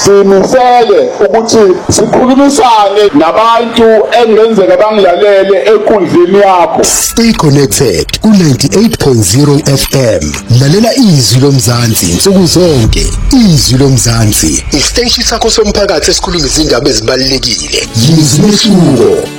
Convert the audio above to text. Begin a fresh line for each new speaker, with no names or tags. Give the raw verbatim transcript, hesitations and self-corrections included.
simisele ukuthi sikhulumisane nabantu engenzeka bangilalele enkundleni yakho.
Stay connected ku ninety-eight point zero F M. Lalela izwi lomzansi insuku zonke. Izwi lomzansi, isiteshi sakho somphakathi esikhuluma izindaba ezibalulekile. Yizwi leshuko.